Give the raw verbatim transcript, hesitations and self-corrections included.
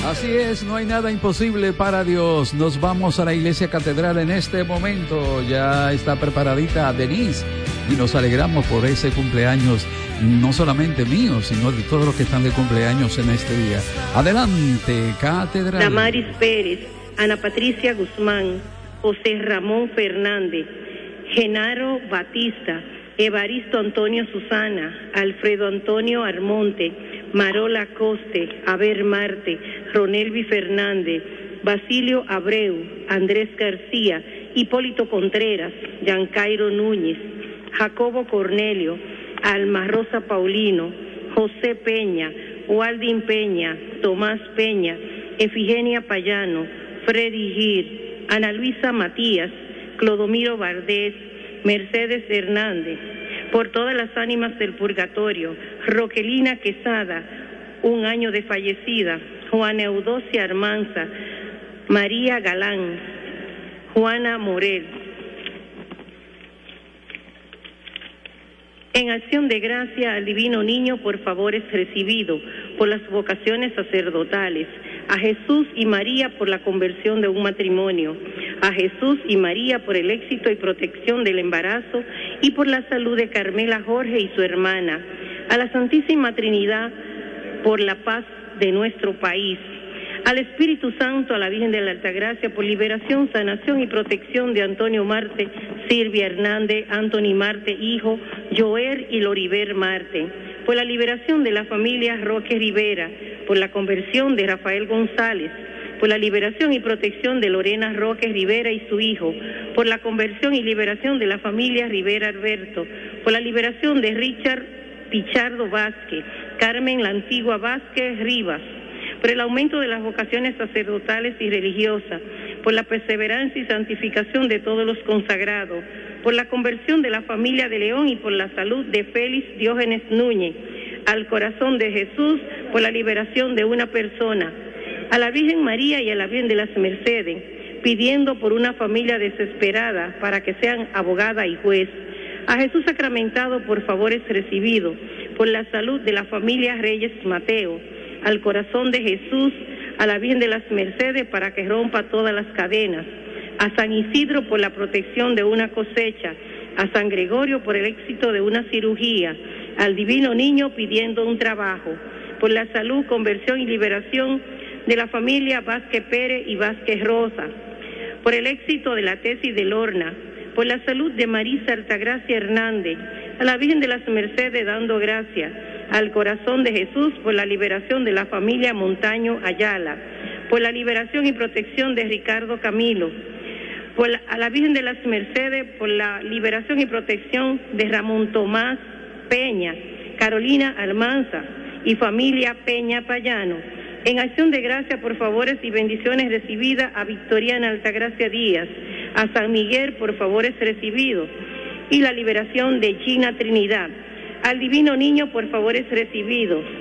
Así es, no hay nada imposible para Dios. Nos vamos a la iglesia catedral en este momento. Ya está preparadita Denise y nos alegramos por ese cumpleaños, no solamente mío, sino de todos los que están de cumpleaños en este día. Adelante, catedral. Damaris Pérez, Ana Patricia Guzmán, José Ramón Fernández, Genaro Batista, Evaristo Antonio Susana, Alfredo Antonio Armonte, Marola Coste, Aber Marte, Ronelvi Fernández, Basilio Abreu, Andrés García, Hipólito Contreras, Giancairo Núñez, Jacobo Cornelio, Alma Rosa Paulino, José Peña, Waldin Peña, Tomás Peña, Efigenia Payano, Freddy Gir, Ana Luisa Matías, Clodomiro Valdés, Mercedes Hernández, por todas las ánimas del purgatorio, Roquelina Quesada, un año de fallecida, Juana Eudocia Armanza, María Galán, Juana Morel. En acción de gracia al Divino Niño por favores recibidos, por las vocaciones sacerdotales, a Jesús y María por la conversión de un matrimonio, a Jesús y María por el éxito y protección del embarazo y por la salud de Carmela Jorge y su hermana, a la Santísima Trinidad por la paz de nuestro país, al Espíritu Santo, a la Virgen de la Altagracia por liberación, sanación y protección de Antonio Marte, Silvia Hernández, Anthony Marte, hijo, Joer y Loriber Marte, por la liberación de la familia Roque Rivera, por la conversión de Rafael González, por la liberación y protección de Lorena Roque Rivera y su hijo, por la conversión y liberación de la familia Rivera Alberto, por la liberación de Richard Pichardo Vázquez, Carmen La Antigua Vázquez Rivas, por el aumento de las vocaciones sacerdotales y religiosas, por la perseverancia y santificación de todos los consagrados, por la conversión de la familia de León y por la salud de Félix Diógenes Núñez, al corazón de Jesús por la liberación de una persona, a la Virgen María y a la Virgen de las Mercedes, pidiendo por una familia desesperada para que sean abogada y juez, a Jesús sacramentado por favores recibidos, por la salud de la familia Reyes Mateo, al corazón de Jesús, a la Virgen de las Mercedes para que rompa todas las cadenas, a San Isidro por la protección de una cosecha, a San Gregorio por el éxito de una cirugía, al Divino Niño pidiendo un trabajo, por la salud, conversión y liberación de la familia Vázquez Pérez y Vázquez Rosa, por el éxito de la tesis de Lorna, por la salud de Marisa Altagracia Hernández, a la Virgen de las Mercedes dando gracias, al corazón de Jesús por la liberación de la familia Montaño Ayala, por la liberación y protección de Ricardo Camilo, por la, a la Virgen de las Mercedes por la liberación y protección de Ramón Tomás Peña, Carolina Almanza y familia Peña Payano. En acción de gracia por favores y bendiciones recibidas a Victoriana Altagracia Díaz, a San Miguel por favores recibidos y la liberación de Gina Trinidad, al Divino Niño por favores recibidos,